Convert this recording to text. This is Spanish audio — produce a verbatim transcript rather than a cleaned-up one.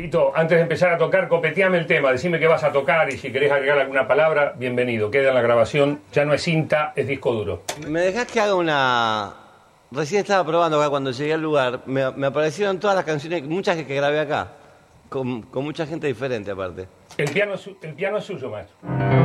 Fito, antes de empezar a tocar, copeteame el tema, decime qué vas a tocar y si querés agregar alguna palabra, bienvenido. Queda en la grabación, ya no es cinta, es disco duro. ¿Me dejás que haga una...? Recién estaba probando acá cuando llegué al lugar, me, me aparecieron todas las canciones, muchas que, que grabé acá, con, con mucha gente diferente aparte. El piano, es, el piano es suyo, maestro.